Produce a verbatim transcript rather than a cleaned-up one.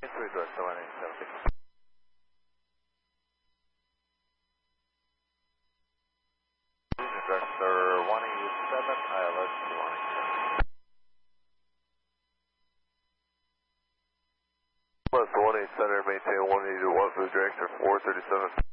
three director one eight seven six. Director one eight seven, I alert to one eight seven. Plus one eight center, maintain one eight one for director four thirty-seven.